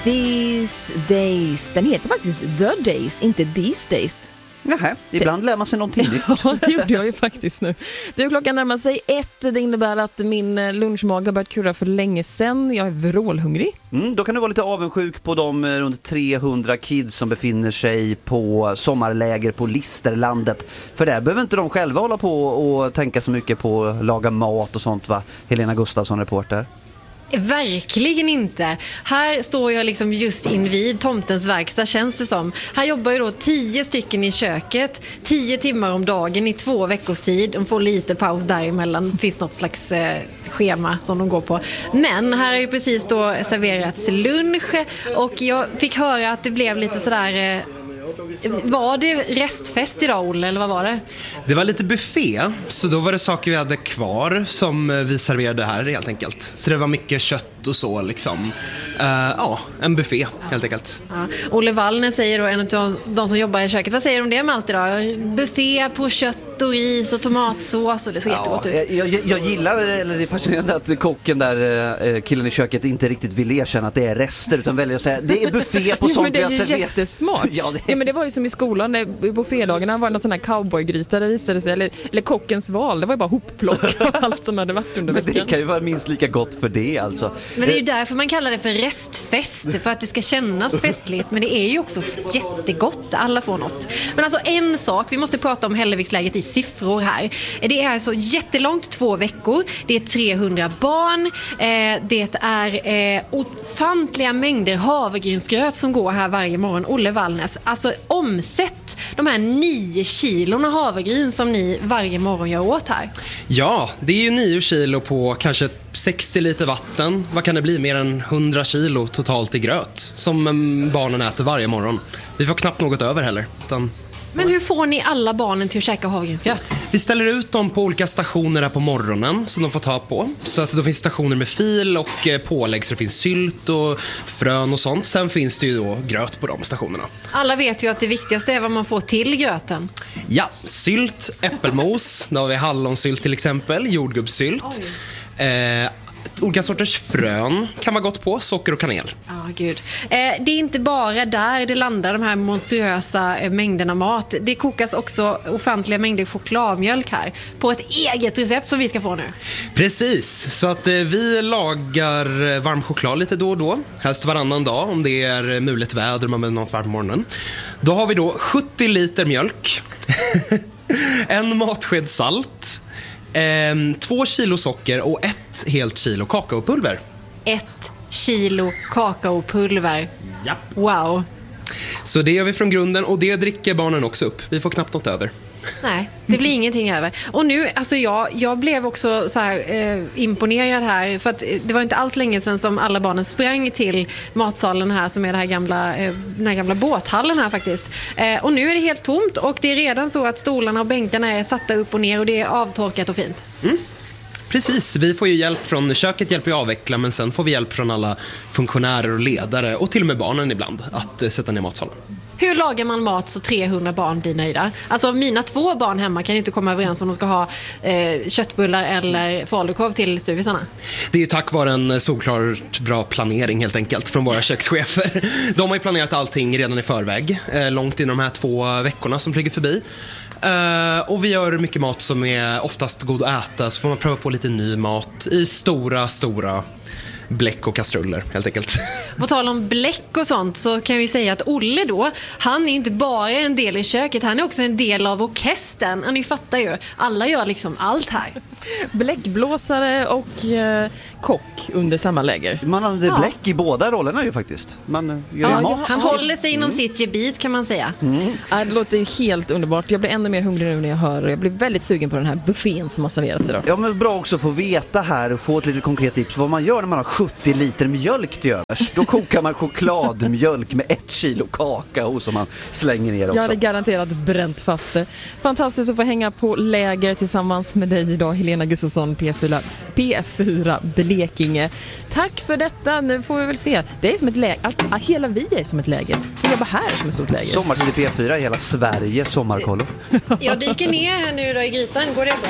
These Days. Den heter faktiskt The Days, inte These Days. Nähä, ibland lär man sig någonting nytt. Ja, det gjorde jag ju faktiskt nu. Klockan närmar sig 1. Det innebär att min lunchmage har börjat kurra för länge sedan. Jag är vrålhungrig. Då kan du vara lite avundsjuk på de runt 300 kids som befinner sig på sommarläger på Listerlandet. För där behöver inte de själva hålla på och tänka så mycket på att laga mat och sånt, va? Helena Gustafsson, reporter. Verkligen inte. Här står jag liksom just invid tomtens verkstad, känns det som. Här jobbar ju då 10 stycken i köket, 10 timmar om dagen i 2 veckors tid. De får lite paus däremellan. Det finns något slags schema som de går på. Men här har ju precis då serverats lunch och jag fick höra att det blev lite sådär... Var det restfest idag, Olle, eller vad var det? Det var lite buffé, så då var det saker vi hade kvar som vi serverade här helt enkelt. Så det var mycket kött och så liksom. En buffé helt enkelt. Ja. Olle Wallner säger då, en av de som jobbar i köket. Vad säger de om det med allt idag? Buffé på kött och ris och tomatsås och det såg jättegott ut. Jag gillar, eller det är fascinerande att kocken där, killen i köket, inte riktigt vill erkänna att det är rester utan väljer att säga det är buffé på sånt vi har serverat. Men det är ju jättesmart. Ja, men det var ju som i skolan på fredagarna var det någon sån här cowboygryta, det visade sig, eller kockens val, det var ju bara hopplock av allt som hade varit under veckan. Men det kan ju vara minst lika gott för det alltså. Men det är ju därför man kallar det för restfest, för att det ska kännas festligt, men det är ju också jättegott, alla får något. Men alltså en sak, vi måste prata om Hälleviksläget i siffror här. Det är så jättelångt, 2 veckor, det är 300 barn, det är ofantliga mängder havregrynsgröt som går här varje morgon. Olle Wallnäs, alltså omsätt de här 9 kilorna havregryn som ni varje morgon gör åt här. Ja, det är ju 9 kilo på kanske 60 liter vatten. Vad kan det bli? Mer än 100 kilo totalt i gröt som barnen äter varje morgon. Vi får knappt något över heller. Men hur får ni alla barnen till att käka havregrynsgröt? Vi ställer ut dem på olika stationer här på morgonen som de får ta på. Så att det finns stationer med fil och pålägg, så det finns sylt och frön och sånt. Sen finns det ju då gröt på de stationerna. Alla vet ju att det viktigaste är vad man får till gröten. Ja, sylt, äppelmos, då har vi hallonsylt till exempel, jordgubbssylt. Olika sorters frön kan vara gott på, socker och kanel. Gud. Det är inte bara där det landar, de här monstruösa mängderna mat. Det kokas också ofantliga mängder chokladmjölk här på ett eget recept som vi ska få nu. Precis, så att vi lagar varm choklad lite då och då. Helst varannan dag om det är muligt väder, man med något varmt på morgonen. Då har vi då 70 liter mjölk, en matsked salt, 2 kilo socker och 1 helt kilo kakaopulver. 1 kilo kakaopulver. Ja. Wow. Så det gör vi från grunden och det dricker barnen också upp. Vi får knappt något över. Nej, det blir ingenting över. Och nu, alltså jag blev också så här imponerad här, för att det var inte alls länge sedan som alla barnen sprang till matsalen här, som är det här den här gamla båthallen här faktiskt. Och nu är det helt tomt och det är redan så att stolarna och bänkarna är satta upp och ner och det är avtorkat och fint. Precis, vi får ju hjälp från köket, hjälper ju avveckla, men sen får vi hjälp från alla funktionärer och ledare och till och med barnen ibland att sätta ner matsalen. Hur lagar man mat så 300 barn blir nöjda? Alltså mina 2 barn hemma kan inte komma överens om de ska ha köttbullar eller falukorv till stuvisarna. Det är ju tack vare en såklart bra planering helt enkelt från våra kökschefer. De har ju planerat allting redan i förväg, långt in de här 2 veckorna som flyger förbi. Och vi gör mycket mat som är oftast god att äta, så får man pröva på lite ny mat i stora bläck och kastruller helt enkelt. På tal om bläck och sånt så kan vi säga att Olle då, han är inte bara en del i köket, han är också en del av orkestern. Och ni fattar ju, alla gör liksom allt här. Bläckblåsare och kock under samma läger. Man hade bläck i båda rollerna ju faktiskt. Man gör mat. Han håller sig inom sitt gebit kan man säga. Det låter ju helt underbart. Jag blir ännu mer hungrig nu när jag hör, och jag blir väldigt sugen på den här buffén som har serverats idag. Ja, men bra också att få veta här och få ett litet konkret tips vad man gör när man har 70 liter mjölk till övers. Då kokar man chokladmjölk med 1 kilo kakao som man slänger ner också. Jag hade garanterat bränt fast det. Fantastiskt att få hänga på läger tillsammans med dig idag, Helena Gustafsson, P4 Blekinge. Tack för detta. Nu får vi väl se. Det är som ett läger. Hela vi är som ett läger. Får jobba här som ett stort läger. Sommartid i P4 i hela Sverige, sommarkollo. Jag dyker ner här nu då i grytan. Går det bra?